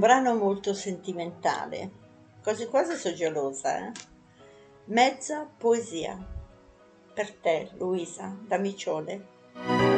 brano molto sentimentale, quasi quasi so gelosa, eh? Mezza poesia. Per te, Luisa, da Micione.